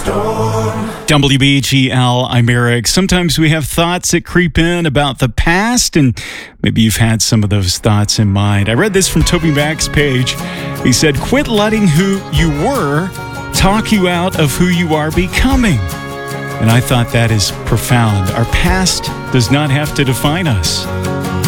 WBGL, I'm Eric. Sometimes we have thoughts that creep in about the past, and maybe you've had some of those thoughts in mind. I read this from Toby Mac's page. He said, quit letting who you were talk you out of who you are becoming. And I thought that is profound. Our past does not have to define us.